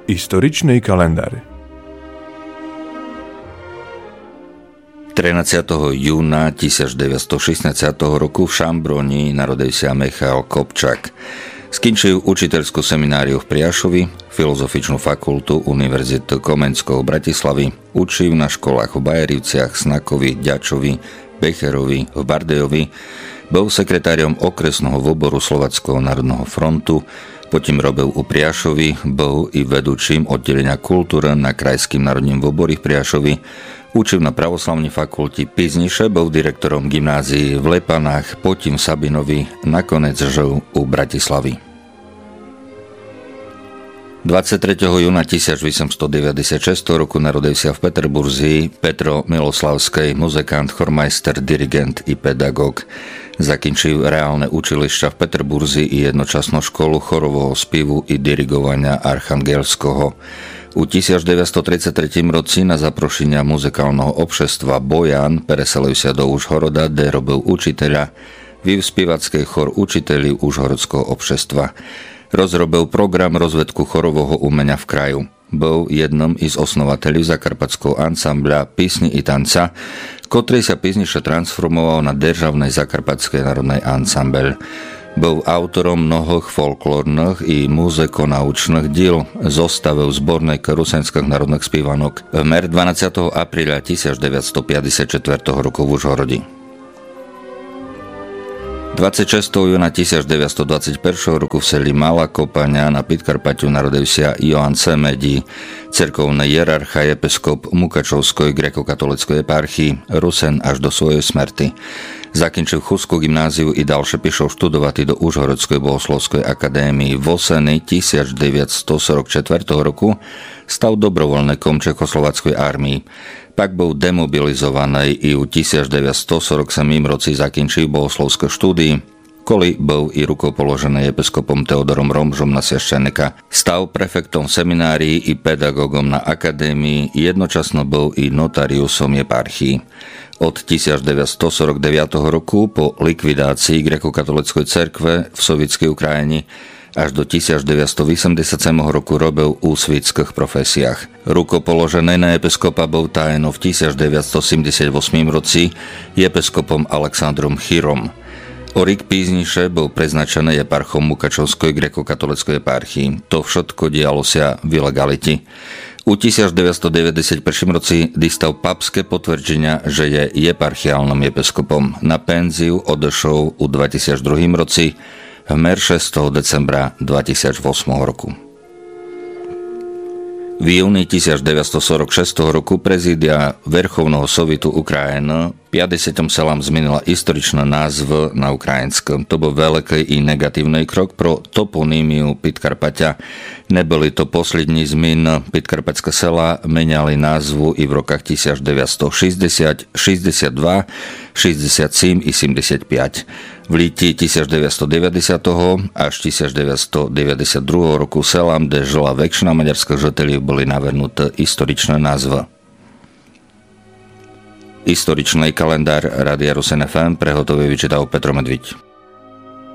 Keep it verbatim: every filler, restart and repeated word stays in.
Историчный календарь. trинадцятого júna tisícdeväťstošestnásteho roku v Šambroni narodil sa Michal Kopčak. Skončil učiteľskú semináriu v Priašovi, filozofičnú fakultu Univerzitu Komenského v Bratislavy, učil na školách v Bajerivciach, Snakovi, Ďačovi, Becherovi, v Bardejovi, bol sekretáriom okresného výboru Slováckého národného frontu, potom robil u Priašovi, bol i vedúčim oddelenia kultúry na Krajským národním výbore v Priašovi, učil na pravoslavnej fakulte, pizniše bol direktorom gymnázií v Lepanách, potom v Sabinovi, nakoniec žil u Bratislavy. dvadsiateho júna tisícosemstodeväťdesiatšesť roku narodil sa v Peterburzi Petro Miloslavský, muzikant, chormajster, dirigent i pedagóg. Zakončil reálne učilišťa v Peterburzi i jednočasnú školu chorového spievu i dirigovania Archangelského. U devätnásťstotridsaťtri roci na zaprošenia muzikálneho obšestva Bojan preselil sa do Užhoroda, kde robil učiteľa v spievackej chor učiteľi Užhorodského obšestva. Rozrobil program rozvedku chorového umenia v kraju. Bol jednom z osnovateľov zakarpatského ansambľa Písni i tanca, ktorý sa písniše transformoval na Državnej zakarpatskej národnej ansambel. Bol autorom mnohých folklórnych i muzikonaučných diel, zostavil zbornej rusenských národných spievanok. Vmer dvanásťeho apríla devätnásťstopäťdesiatštyri roku v Užhorodi. dvadsiateho šiesteho júna devätnásťstodvadsaťjeden roku v seli Malá Kopaňa na Podkarpatiu narodil sa Joán Semedí, cerkovný hierarcha episkop Mukačovskej grékokatolíckej eparchii, Rusen až do svojej smrti. Zakončil Chustskú gymnáziu i ďalšie pišol študovať do Užhorodskej bohoslovskej akadémii. V oseni devätnásťstoštyridsaťštyri roku stal dobrovoľníkom Čechoslováckej armii. Pak bol demobilizovaný i u devätnásťstoštyridsaťsedem roci zakončil bohoslovské štúdii, koli bol i rukopoložený episkopom Teodorom Romžom na sveštenika. Stal prefektom seminárií i pedagógom na akadémii, jednočasno bol i notariusom eparchii. Od devätnásťstoštyridsaťdeväť roku po likvidácii grékokatolíckej cerkve v sovietskej Ukrajine až do devätnásťstoosemdesiatsedem roku robil u svietských profesiách. Rukopoložený na episkopa bol tajeno v devätnásťstosedemdesiatosem roci episkopom Alexandrom Chirom. O rik pízniše bol preznačený eparchom Mukačovskej grékokatolíckej eparchii. To všetko dialo sa v ilegalite. U devätnásťstodeväťdesiatjeden roci dostal papské potvrdenia, že je eparchiálnym episkopom. Na penziu odošol u dvetisícdva roci vmer šiesteho decembra dvetisícosem roku. V júni devätnásťstoštyridsaťšesť roku prezídia Verchovného sovitu Ukrajiny päťdesiatim selám zmenila historičná názv na ukrajinskom. To bol veľký i negatívny krok pro toponímiu Podkarpatia. Neboli to poslední zmen. Podkarpatské selá menali názvu i v rokách devätnásťstošesťdesiat, šesťdesiatdva, šesťdesiatsedem i sedemdesiatpäť. V líti devätnásťstodeväťdesiat až devätnásťstodeväťdesiatdva roku selám, kde žila väčšina maďarských žiteľov, boli navrhnuté historičné názvy. Historičný kalendár Rádia Rusen ef em prehotovil vyčítal Petro Medviť.